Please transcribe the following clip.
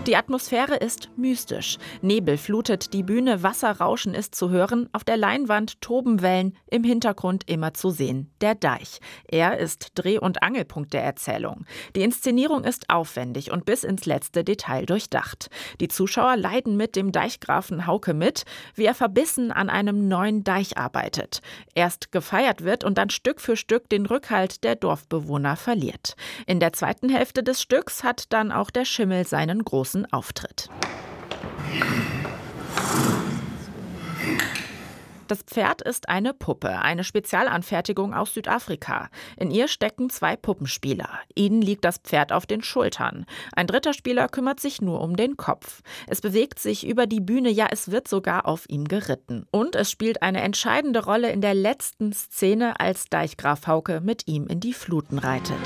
Die Atmosphäre ist mystisch. Nebel flutet die Bühne, Wasserrauschen ist zu hören, auf der Leinwand toben Wellen, im Hintergrund immer zu sehen der Deich. Er ist Dreh- und Angelpunkt der Erzählung. Die Inszenierung ist aufwendig und bis ins letzte Detail durchdacht. Die Zuschauer leiden mit dem Deichgrafen Hauke mit, wie er verbissen an einem neuen Deich arbeitet. Erst gefeiert wird und dann Stück für Stück den Rückhalt der Dorfbewohner verliert. In der zweiten Hälfte des Stücks hat dann auch der Schimmel seinen großen Auftritt. Das Pferd ist eine Puppe, eine Spezialanfertigung aus Südafrika. In ihr stecken 2 Puppenspieler. Ihnen liegt das Pferd auf den Schultern. Ein dritter Spieler kümmert sich nur um den Kopf. Es bewegt sich über die Bühne, ja, es wird sogar auf ihm geritten. Und es spielt eine entscheidende Rolle in der letzten Szene, als Deichgraf Hauke mit ihm in die Fluten reitet.